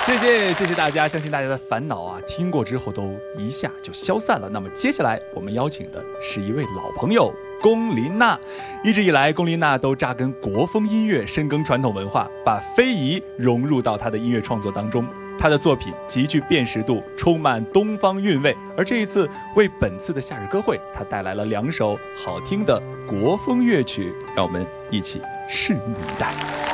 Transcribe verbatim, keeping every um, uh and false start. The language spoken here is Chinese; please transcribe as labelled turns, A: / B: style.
A: 谢谢谢谢大家，相信大家的烦恼啊，听过之后都一下就消散了。那么接下来我们邀请的是一位老朋友龚琳娜，一直以来龚琳娜都扎根国风音乐，深耕传统文化，把非遗融入到她的音乐创作当中。她的作品极具辨识度，充满东方韵味。而这一次为本次的夏日歌会，她带来了两首好听的国风乐曲，让我们一起拭目以待。